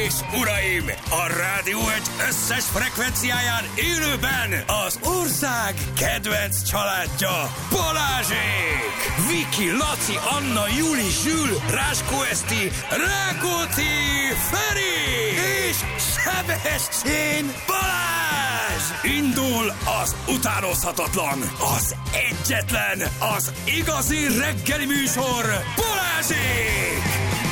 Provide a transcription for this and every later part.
és uraim, a Rádió egy összes frekvenciáján élőben az ország kedvenc családja Balázsék! Viki, Laci, Anna, Juli, Zsül, Ráskó Eszti, Rákóczi, Feri és Sebestyén Balázs! Indul az utánozhatatlan, az egyetlen, az igazi reggeli műsor, Balázsék!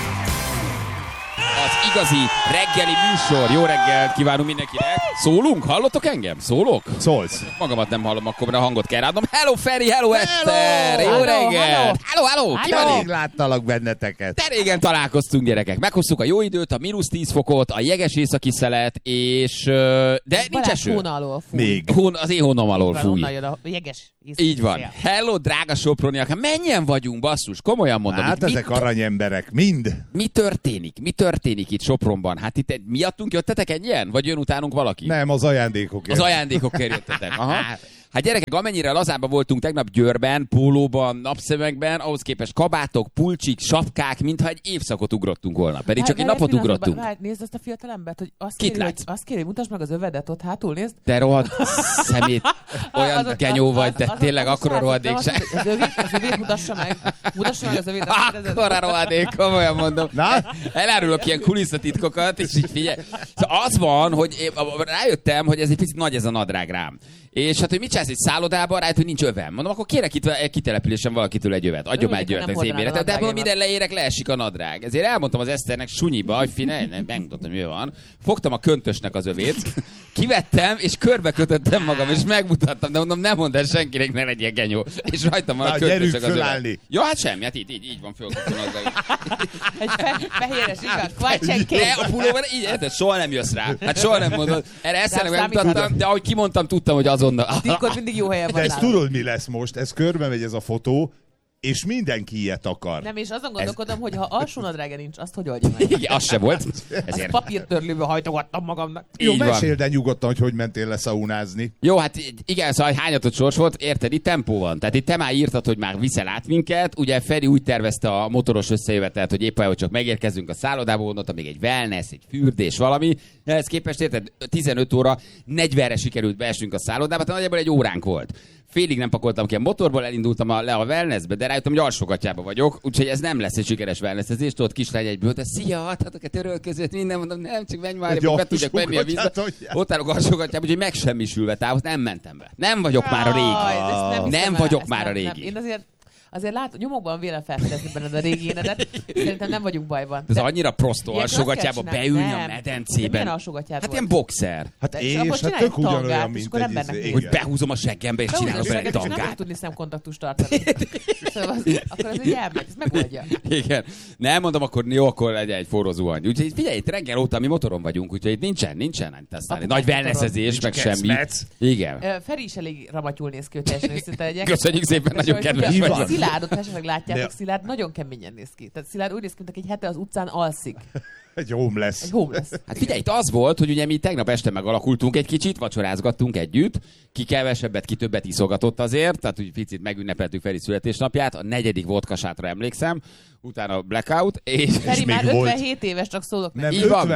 Az igazi reggeli műsor. Jó reggelt kívánunk mindenkinek. Szólunk? Hallottok engem? Szólok? Szólsz. Magamat nem hallom, akkor a hangot kell ráadnom. Hello Feri, hello Eszter! Jó reggelt! Hello! Ki van Rég itt? láttalak benneteket. De régen találkoztunk, gyerekek. Meghoztuk a jó időt, a -10 fokot, a jeges északi szelet, és... De nincs eső. Hón alól fúj. Még. Az én hónom alól fúj. Onnan jön a jeges északi Így van. szél. Hello, drága soproniak. Mennyien vagyunk, basszus? Komolyan mondom. Hát Itt ezek aranyemberek, mind. mi történik? Mi történik itt Sopronban? Hát itt miattunk jöttetek ennyien? Vagy jön utánunk valaki? Nem, az ajándékok. Az ajándékokért jöttetek. Aha. Hát gyerekek, amennyire lazábban voltunk tegnap Győrben, pólóban, napszemekben, ahhoz képest kabátok, pulcsik, sapkák, mintha egy évszakot ugrottunk volna. Pedig csak egy napot ugrottunk. Nézd azt a fiatalembert, hogy Kit látsz? azt kéri, mutasd meg az övedet ott hátul, nézd. Te rohadt szemét, olyan genyó vagy, te tényleg akkora rohadék se. Az övét mutassa meg. Mutassa meg az övét. azt kérdezed. Akkora rohadék, komolyan mondom. Na? Elárulok ilyen kulisszatitkokat, és így figyelj. Szóval az van, hogy én rájöttem, hogy ez egy picit nagy ez a nadrág rám. És hát, hogy mit csinálsz egy szállodában, rájött, hogy nincs övem. Mondom, akkor kérek itt egy kitelepülésen valakitől egy övet. Adjon már egy övet az én méretet. De mondom, minden leérek, leesik a nadrág. Ezért elmondtam az Eszternek sunyiba, hogy nem megmutatom, mi van. Fogtam a köntösnek az övét, kivettem, és körbekötöttem magam, és megmutattam, de mondom, nem mondd el senkinek, ne legyél genyó. És rajtam van a köntösnek az övet. Ja, hát semmi, hát így van fölkötve a nadrág. Egy fehéres igaz, kvacsenként. De a pulóver így, érted, soha nem jössz rá. Hát soha nem mondod. Erre Eszternek Nem megmutattam, de ahogy kimondtam, tudtam, hogy azonnal. Titkod mindig jó helyen De van. ezt nálam. tudod, mi lesz most? Ez körbe megy ez a fotó, és mindenki ilyet akar. Nem, és azon gondolkodom, hogy ha alsó nadrága nincs, azt hogy oldja meg? Igen, az se volt. Azt Ezért. papírtörlőből hajtogattam magamnak. Jó, Így van. meséld el nyugodtan, hogy mentél leszaunázni. Jó, hát igen, szóval hányatott sors volt, érted, itt tempó van. Tehát itt te már írtad, hogy már viszel át minket. Ugye Feri úgy tervezte a motoros összejövetelt, hogy éppen, hogy csak megérkezünk a szállodába, gondolta még egy wellness, egy fürdés, valami. Ehhez képest, érted, 15 óra 40-re sikerült beesnünk a szállodába, tehát nagyjából egy óránk volt. Félig nem pakoltam ki a motorból, elindultam le a wellnessbe, de rájöttem, hogy alsógatjában vagyok, úgyhogy ez nem lesz egy sikeres wellnessezés. Tudod, kislány egyből, de szia, adhatok a törölközőt, minden, mondom, nem, csak menj már, be tudjak menni a vízbe. Ott állok alsógatjában, úgyhogy megsemmisülve távol, nem mentem be. Nem vagyok már a régi. Nem vagyok már a régi. Én azért látom, nyomokban vélem felfedezni benned a régi énedet. Szerintem nem vagyunk bajban. Ez annyira prostó Ilyenkor alsógatjába azt kell csinálni. beülni a Nem. De medencében. milyen alsógatjád Hát volt? ilyen boxer. Hát De és abból hát csinálj tök egy ugyanolyan, tangát, és mint akkor egy embernek izé. néz. Hogy Igen. behúzom a seggembe, és csinálok bele egy és nem tangát. fog tudni szemkontaktust tartani. Szóval akkor az ugye elmegy, ez megoldja. Igen. Nem mondom, akkor jó, akkor legyen egy forró zuhany. Úgyhogy figyelj, itt reggel óta mi motoron vagyunk, úgyhogy itt nincsen aztán egy nagy wellnessezés, meg semmi. kecmec. Igen. Feri is elég ramatyul néz ki, hogy teljesen őszinte legyek. Köszönjük szépen, nagyon És kedves ugye, vagy. Szilárdot esetleg látjátok, De- Szilárd nagyon keményen néz ki. Tehát Szilárd úgy néz ki, mint aki egy hete az utcán alszik. Egy homeless. Egy homeless. Hát figyelj, itt az volt, hogy ugye mi tegnap este megalakultunk egy kicsit, vacsorázgattunk együtt, ki kevesebbet, ki többet iszogatott azért, tehát úgy picit megünnepeltük Feri születésnapját, a 4. vodkasátra emlékszem, utána blackout, és Feri még már volt- 57 éves, csak szólok Nem, neki. Így van.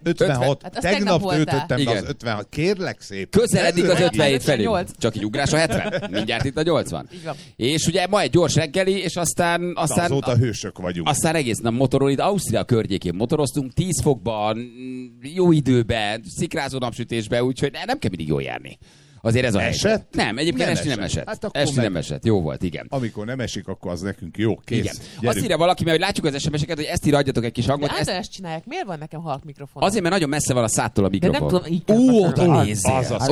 56. Hát azt Tegnap tegnap voltál. töltöttem be Igen. az 56. Kérlek szépen. közeledik az Ne 57 felé. 58. Csak így ugrás a 70. Mindjárt itt a 80. Így van. És ugye ma egy gyors reggeli, és aztán Azóta hősök vagyunk. aztán egész nap motoron, itt Ausztria környékén motoroztunk, 10 fokban, jó időben, szikrázó napsütésben, úgyhogy nem kell mindig jól járni. Azért ez a Esett? helyzet. Nem, egyébként Nem esni nem esett. esett. Hát akkor Esni meg- nem esett. Jó volt, igen. Amikor nem esik, akkor az nekünk jó. Kész. Igen. Azt Gyerünk. írja valaki, mert hogy látjuk az SMS-eket, hogy ezt írja, adjatok egy kis hangot. De Ezt... ezt csinálják. Miért van nekem halk mikrofon? Azért, mert nagyon messze van a szádtól a De nem mikrofon. tudom, így kell Oda beszélni. nézzél. Az.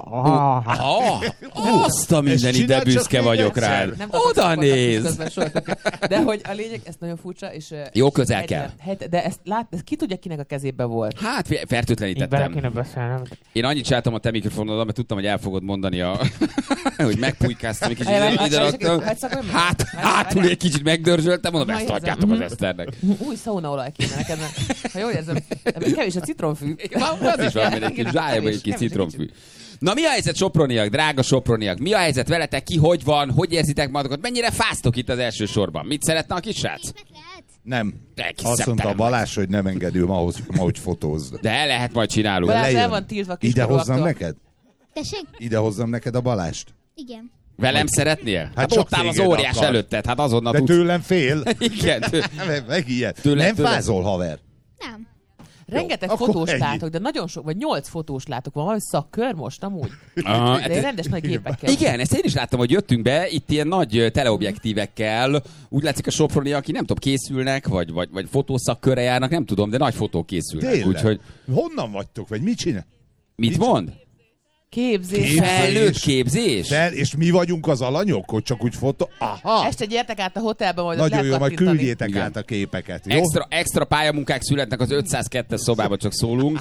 Azt a minden Ezt ide csináld csak büszke még vagyok egyszer. rád. Nem tartok Oda szemkontaktust néz. közben soha többet. De hogy a lényeg, ez nagyon furcsa, és... Jó, közel kell. De ezt ki tudja, kinek a kezébe volt? Hát, Így bele fertőtlenítettem. kéne beszélnem. Én annyit csináltam a te mikrofonodon, mert tudtam, hogy el fogod mondani hogy megpújkáztam egy kicsit, Hát, ide raktam. Hátul egy kicsit megdörzsöltem, mondom, ezt adjátok az Eszternek. Új szaunaolaj kéne neked, mert ha jól érzem, ebben kevés a citromfű. Az is van, egy kis zsájában egy kis citromfű. Na mi a helyzet, soproniak, drága soproniak? Mi a helyzet veletek? Ki hogy van? Hogy érzitek magatokat? Mennyire fáztok itt az első sorban? Mit szeretne a kisrác? Nem. Egész Azt mondta a szeptember. Balázs, hogy nem engedő ahogy fotózd. De lehet, majd csinálunk. Balázs el lejön. van tiltva Ide kiskorúaktól. hozzam neked? Tessék? Ide hozzam neked a Balást? Igen. Velem szeretnél? Hát csak ott áll az téged óriás akar. előtted, hát azonnal De tudsz. tőlem fél. Igen. Megijed. Tőle- Nem tőle- fázol, haver. Nem. Rengeteg Jó, akkor fotós ennyi. látok, de nagyon sok, vagy 8 fotós látok. Van valami szakkör most amúgy? Aha, De rendes nagy gépekkel. igen, ezt én is láttam, hogy jöttünk be, itt ilyen nagy teleobjektívekkel, úgy látszik a Soproni, aki nem tudom, készülnek, vagy fotószakkörre járnak, nem tudom, de nagy fotók készülnek. Tényleg. Úgyhogy Honnan vagytok, vagy mit csinál? mit mond? Képzés. Képzés. Felnőtt képzés? És mi vagyunk az alanyok, hogy csak úgy fotó... Aha! Este gyertek át a hotelbe, majd ott Nagyon lehet jó, majd kattintani. küldjétek Igen. át a képeket, jó? Extra pályamunkák születnek az 502-es szobában, csak szólunk.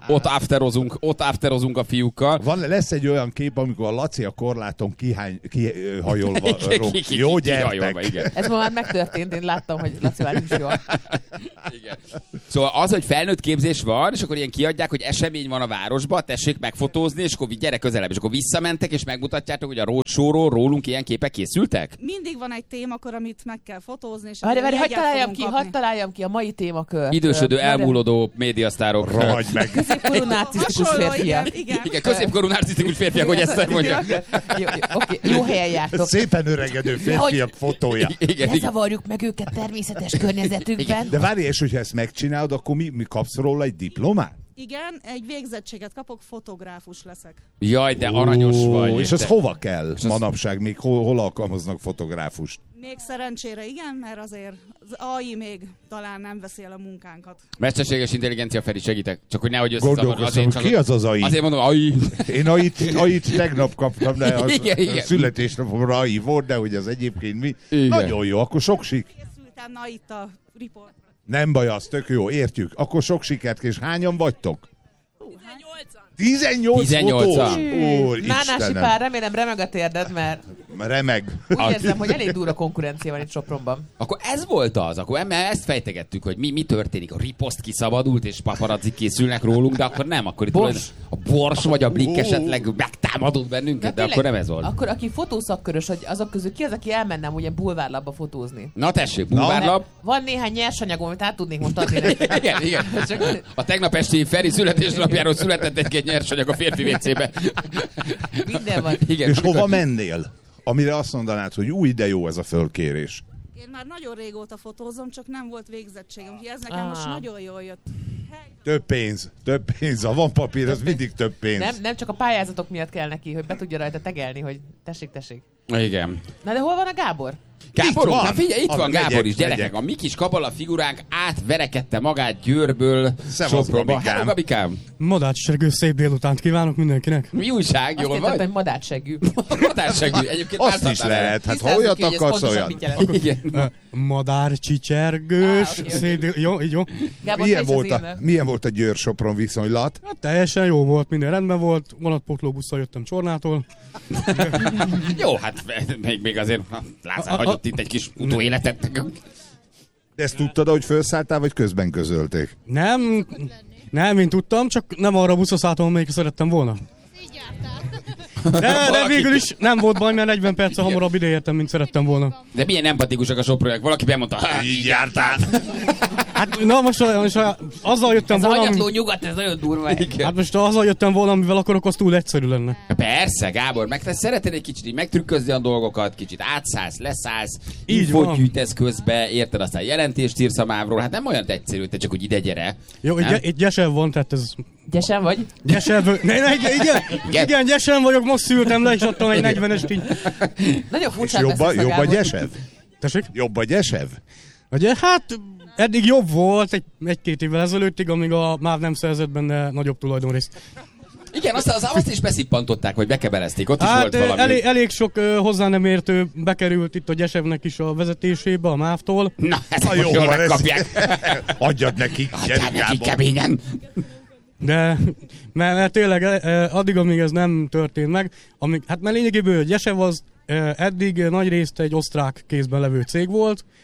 Ott afterozunk a fiúkkal. Lesz egy olyan kép, amikor a Laci a korláton kihajolva rúg. Jó, gyertek! Igen. Ez ma már megtörtént, én láttam, hogy Laci már nincs jól. Igen. Szóval az, hogy felnőtt képzés van, és akkor ilyen kiadják, hogy esemény van a városba, tessék megfotózni, és akkor gyere közelebb, és akkor visszamentek, és megmutatjátok, hogy a roadshow-ról rólunk ilyen képek készültek? Mindig van egy témakör, amit meg kell fotózni, és Várj, akkor hadd jegyet találjam fogunk ki, kapni. hadd találjam ki a mai témakör. Idősödő, elmúlódó médiasztárok. Rohagy meg! Középkorú narcisztikus Hasonló, férfiak. igen. Igen, középkorú narcisztikus férfiak, hogy ezt mondja. Oké, jó helyen jártok. Szépen öregedő férfiak fotója. Igen, Ne igen. zavarjuk meg őket természetes környezetükben. De várj, és hogyha ezt megcsinálod, akkor mi kapsz róla egy diplomát? Igen, egy végzettséget kapok, fotográfus leszek. Jaj, de aranyos vagy. És az te- hova kell manapság? Még hol alkalmaznak fotográfust? Még szerencsére igen, mert azért az AI még talán nem veszi el a munkánkat. Mesterséges intelligencia, Feri, segítek. Csak hogy nehogy összezavar. Gondolkozom, hogy ki az az AI? Azért mondom, AI. Én AI-t tegnap kaptam, de az Igen. a születésnapomra AI volt, de hogy az egyébként mi? Igen. Nagyon jó, akkor sok sik. Készültem na itt a report. Nem baj, az tök jó, értjük. Akkor sok sikert, és hányan vagytok? 18 18-an. fotós? Nánási Istenem, pár, remélem remeg a térded, mert remeg. úgy érzem, hogy elég durva konkurencia van itt Sopronban. Akkor ez volt az, akkor ezt fejtegettük, hogy mi történik. A riposzt kiszabadult, és paparazzi készülnek rólunk, de akkor nem, akkor itt Bors. a Bors vagy a Blik esetleg megtámadott bennünket, de tényleg, akkor nem ez volt. Akkor aki fotószakkörös, hogy azok közül ki az, aki elmenne ugye bulvárlapba fotózni? Na tessék, bulvárlap. Van néhány nyersanyagom, amit át tudnék most adni nekik. Igen, igen. A tegnap esti Feri születésnapjáról született egy nyersanyag a férfi WC-be. Minden van. Igen. És hova mennél? Amire azt mondanád, hogy új, de jó ez a fölkérés. Én már nagyon régóta fotózom, csak nem volt végzettségem, úgyhogy ez nekem most nagyon jól jött. Több pénz. Ha van papír, az mindig több pénz. Nem csak a pályázatok miatt kell neki, hogy be tudja rajta tegelni, hogy tessék. Igen. Na de hol van a Gábor? Gáborunk, van. na figyelj, itt van Gábor is, gyerekek. megyek. A mi kis kabala figuránk átverekedte magát Győrből Szevasz, Sopronba. Gabikám. Hello, Gabikám. Madácsergő, szép délutánt kívánok mindenkinek! Mi újság, Azt jól értettem, vagy? hogy madársegű. Madársegű. Egyébként Azt is változtál lehet, hát ha Tisztázzuk olyat ki, hogy ez akarsz, pontosan olyan. mit jelent. Igen. Madárcsicsergős, Oké. szép jó, így jó. Gábor, te is az Milyen volt a Győr-Sopron viszonylat? Hát teljesen jó volt, minden rendben volt. Vonatpótlóbusszal jöttem Csornától. Jó, hát még azért látszál, hagyott itt egy kis utóéletet. De ezt tudtad, hogy felszálltál, vagy közben közölték? Nem, én tudtam, csak nem arra a buszra szálltam, amelyikre szerettem volna. De végül is nem volt baj, mert 40 perccel hamarabb ideértem, mint szerettem volna. De milyen empatikusak a soproniak. Valaki bemondta, így jártál. Hát na most azzal jöttem Ez a volna, hanyatló nyugat, ez nagyon durva. hát most azzal jöttem volna, amivel akarok, az túl egyszerű lenne. Persze, Gábor, meg te szeretnél egy kicsit így megtrükközni a dolgokat, kicsit átszállsz, leszállsz, Így infót van. gyűjtesz közbe, érted, aztán jelentést írsz a mávról, hát nem olyan egyszerű, te csak hogy ide gyere. Jó, Nem? egy gyesev van, tehát ez... Gyesen vagy? Gyesev... Igen, gyesen vagyok, most szültem le, és adtam egy 40-est így. Nagyon És furcsán jobb a beszélsz a Gábor. gyesev? Tessék? Jobb a gyesev? Ugye, hát eddig jobb volt egy-két évvel ezelőttig, amíg a MÁV nem szerzett benne nagyobb tulajdonrészt. Igen, azt is beszippantották, vagy bekebelezték, ott is Hát volt valami. elég sok hozzá nem értő bekerült itt a Gyesevnek is a vezetésébe, a MÁV-tól. Na, ezt Na most jó, jól van, megkapják. Adjad nekik, Adjál gyerünk neki Gábor. keményen. De mert tényleg addig, amíg ez nem történt meg, hát mert lényegéből Gyesev az eddig nagy részt egy osztrák kézben levő cég volt,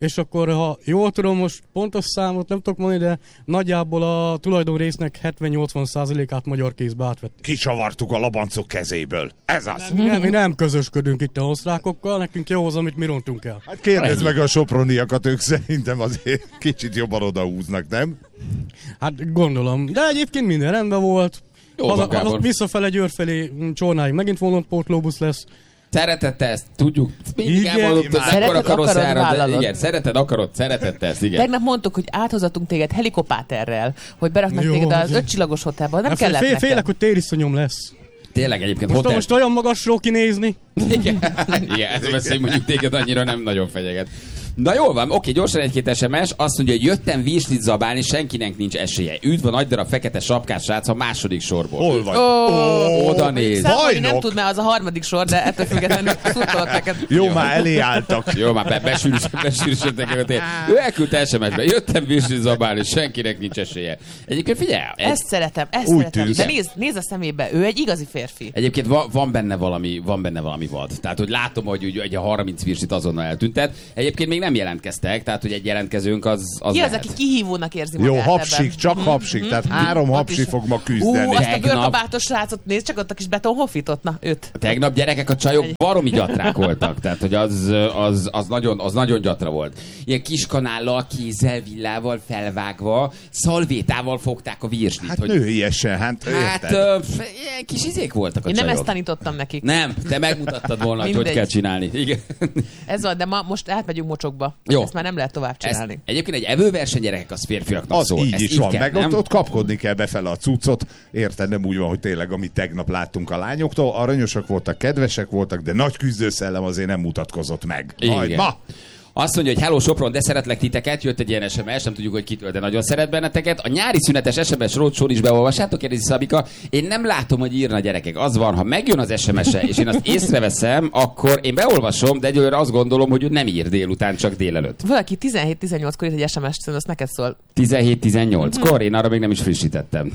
és akkor, ha jól tudom, most pontos számot nem tudok mondani, de nagyjából a tulajdonrésznek 70-80%-át magyar kézbe átvettük. Kicsavartuk a labancok kezéből. Ez az. Mi nem közösködünk itt a osztrákokkal, nekünk jó az, amit mi rontunk el. Hát kérdezd meg a soproniakat, ők szerintem azért kicsit jobban odahúznak, nem? Hát gondolom, de egyébként minden rendben volt. Visszafele Győr felé Csornáig megint vonatpótlóbusz lesz. Szeretette ezt, tudjuk. Mindig elmondtuk, hogy akkor a karosszára, igen, szeretett ezt, igen. Tegnap mondtuk, hogy áthozatunk téged helikopáterrel, hogy beraknak téged az 5 csillagos hotelba, nem kellett nekem. Félek, hogy tériszonyom lesz. Tényleg egyébként most olyan magasról kinézni. Igen, ez beszél mondjuk téged annyira nem nagyon fenyeget. Na jól van, oké, gyorsan egy-két SMS. Azt mondja, hogy jöttem virslit zabálni, senkinek nincs esélye. Üdv a nagy darab fekete sapkás srác a második sorból. Hol vagy? Oda néz. Nem tud, mert az a harmadik sor, de ettől függetlenül szurkolok neked. Jó, már elé álltak. Jó, már besűrűsödtek őket. Ő elküldte SMS-be, jöttem virslit zabálni, senkinek nincs esélye. Egyébként figyelj. Ezt szeretem. De nézd a szemébe, ő egy igazi férfi. Egyébként van benne valami vad. Tehát, hogy látom, hogy a 30 virslit azonnal eltűntett. Egyébként még nem jelentkeztek, tehát hogy egy jelentkezőnk az ki az, aki kihívónak érzi magát. Jó, hapsik, csak hapsik, tehát 3 hapsi fog ma küzdeni. Azt a bőrkabátos srácot nézd, csak ott a kis betonhoffitot, na őt. Tegnap gyerekek, a csajok baromi gyatrák voltak, tehát hogy az nagyon gyatra volt. Ilyen kis kanállal, kézzel, villával felvágva, szalvétával fogták a virslit. Hát nőiesen, hát ilyen kis izék voltak a csajok. Én nem ezt tanítottam nekik. Nem, te megmutattad volna, hogy kell csinálni. Igen. Ez van, de most átmegyünk mocsokba. Jó. Ezt már nem lehet tovább csinálni. Egyébként egy evőverseny, gyerekek, az férfiaknak az szól. így is van, meg ott kapkodni kell befele a cuccot. Érted, nem úgy van, hogy tényleg, amit tegnap láttunk a lányoktól. Aranyosak voltak, kedvesek voltak, de nagy küzdőszellem azért nem mutatkozott meg. Majd ma! Azt mondja, hogy hello Sopron, de szeretlek titeket, jött egy ilyen SMS, nem tudjuk, hogy kitől, de nagyon szeret benneteket. A nyári szünetes SMS rócsor is beolvassátok, kérdezi Szabika. Én nem látom, hogy írna, gyerekek. Az van, ha megjön az SMS-e, és én azt észreveszem, akkor én beolvasom, de egyelőre azt gondolom, hogy ő nem ír délután, csak délelőtt. Valaki 17-18-kor írt egy SMS-t, azt neked szól. 17-18-kor? Én arra még nem is frissítettem.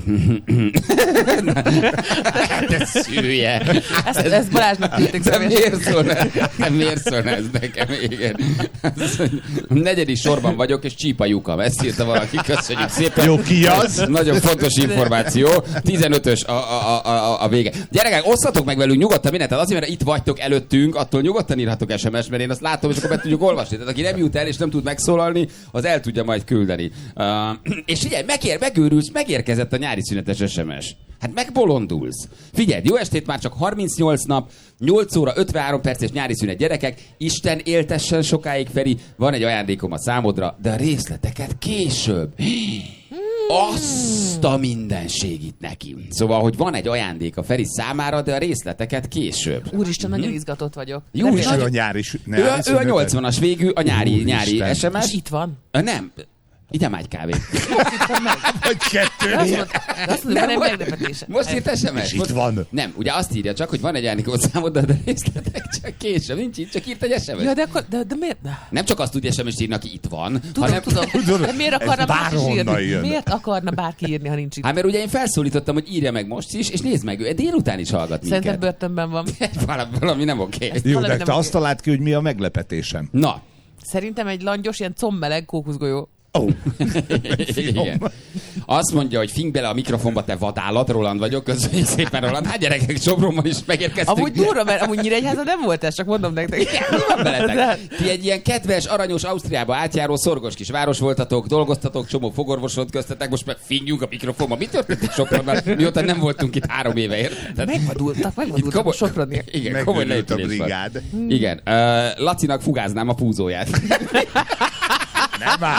De szülje. Ezt Balázsnak küldték miért szólna ez nekem? Igen. A 4. sorban vagyok, és csípa lyukam. Ezt írta valaki, köszönjük szépen. Jó, ki az? Nagyon fontos információ. 15-ös a vége. Gyerekek, osszatok meg velünk nyugodtan mindent. Azért, mert itt vagytok előttünk, attól nyugodtan írhatok SMS, mert én azt látom, és akkor be tudjuk olvasni. Tehát aki nem jut el, és nem tud megszólalni, az el tudja majd küldeni. És figyelj, megőrülsz, megérkezett a nyári szünetes SMS. Hát megbolondulsz. Figyelj, jó estét, már csak 38 nap, 8 óra 53 perces nyári szünet, gyerekek. Isten éltessen sokáig, Feri. Van egy ajándékom a számodra, de a részleteket később. Azt a mindenségit neki. Szóval, hogy van egy ajándék a Feri számára, de a részleteket később. Úristen, nagyon izgatott vagyok. Jó, és ő a nyári ő a 80-as végű, a nyári SMS. És itt van? Nem. Igyem egy kávét. Vagy 2. Azt mondom, van egy meglepetése. Most írt SMS. Itt van. Nem, ugye azt írja csak, hogy van egy ajándékot számodra, de részletek csak később. Nincs itt, csak írt egy SMS. Ja, de miért? Nem csak azt tudja SMS írni, aki itt van. Tudom. De miért akarna bárki írni? Miért akarna bárki írni, ha nincs itt? Hát mert ugye én felszólítottam, hogy írja meg most is, és nézd meg, ő délután is hallgat minket. Szerintem börtönben van. Valami nem oké. Jó, de te azt találd ki, hogy mi a meglepetésem. Na. Szerintem egy langyos, ilyen combmeleg kókuszgolyó. Oh. Igen. Azt mondja, hogy fing bele a mikrofonba, te vadállat, Roland vagyok, köszönjük szépen, Roland. Hát gyerekek, Sopronban is megérkeztünk. Amúgy durva, mert amúgy Nyíregyházan nem volt ez, csak mondom nektek. Igen, mi van veletek? Ti egy ilyen kedves, aranyos, Ausztriába átjáró, szorgos kis város voltatok, dolgoztatok, csomó fogorvosot köztetek, most meg fingjünk a mikrofonba. Mi történt Sopronban? Mióta nem voltunk itt 3 éve, érted? Megvadultak a Soproniak. Igen, komoly leépülés van. Igen, Lacinak fugáznám a fúzóját. Nem áll.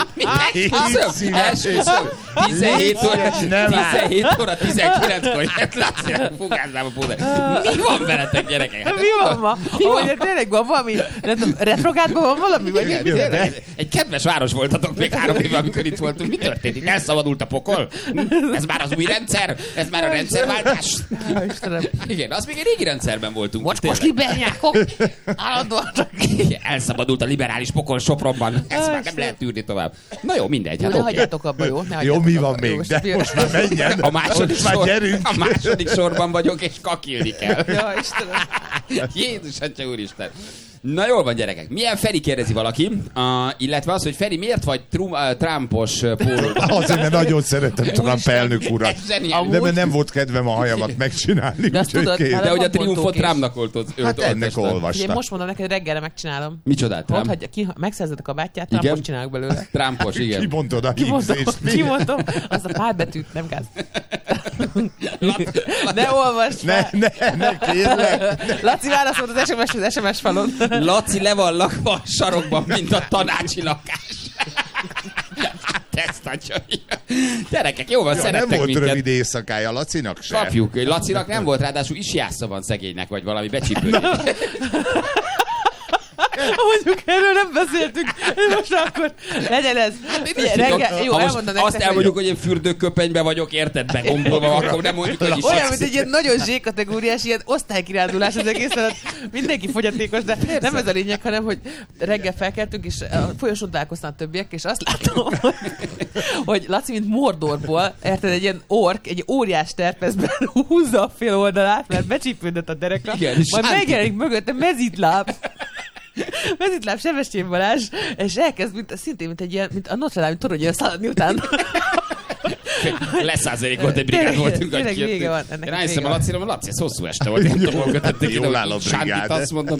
17 óra 19-kor jött Lacinak fugáznám a púzát. Mi van veletek, gyerekek? Mi van ma? Ahogy tényleg van valami, retrogádban van valami? Vagy egy kedves város voltatok még 3 éve, amikor itt voltunk. Mi történt? Itt elszabadult a pokol? Ez már az új rendszer? Ez már a rendszerváltás? Igen, az még egy régi rendszerben voltunk. Most liberálisok állandóan. Elszabadult a liberális pokol Sopronban. Ez már nem lehet tűrni tovább. Na jó, mindegy. Hát ne hagyjátok abba, jó? Jó, mi van még? De most már menjen. A második sorban vagyok, és kakilni kell. Ja, Istenem. Jézus, Atya Úristen. Na jól van, gyerekek. Milyen Feri, kérdezi valaki, illetve az, hogy Feri, miért vagy Trumpos pólóban? Azért, mert nagyon szeretem Trump elnök urat. De mert nem volt kedvem a hajamat megcsinálni. De azt tudod, De hogy a triumfot Trumpnak oltott. Hát ennek Ugye, olvasta. most mondom neked, reggelre megcsinálom. Micsodát, Trump? Mondd, hogy megszerzed a kabátját, Trumpot csinálok belőle. Trumpos, igen. Kibontod a hígzést. Kimondom, azt a pár betűt, nem gáz. Ne olvasd fel! Ne, kérlek. Laci válaszolt az SMS falon. Laci le van lakva a sarokban, mint a tanácsi lakás. Ezt atyai. Gyerekek, jó van, szerettek Nem volt minket. rövid éjszakája Lacinak se. Kapjuk. Lacinak nem volt, ráadásul isjásza van szegénynek, vagy valami becsípődés. Mondjuk, erről nem beszéltünk. Most akkor legyen ez. Reggel, jó, elmondom nektek. Azt elmondjuk, hogy én fürdőköpenyben vagyok, érted, begombolva, akkor nem mondjuk, hogy is olyan, mint egy ilyen nagyon zsé-kategóriás, ilyen osztálykirándulás az egészen, mindenki fogyatékos, de nem ez a lényeg, hanem, hogy reggel felkeltünk, és a folyosón találkoztam a többiek, és azt látom, hogy Laci, mint Mordorból, érted, egy ilyen ork, egy óriás terpezben húzza a fél oldalát, mert becsípődött a dereka, igen, majd megjelenik mögötte mezitláb. Mezitláb Sebestyén Balázs, és elkezd szintén, mint egy ilyen, mint a Notre Dame toronyra szaladni után. Leszázalék volt, egy brigád voltunk. Tényleg vége van. Rájöttem a Lacira, mert Laci, ez hosszú este volt. Nem tudom, hol kötötték ide, Jól áll a hogy Sántit brigád. azt mondom.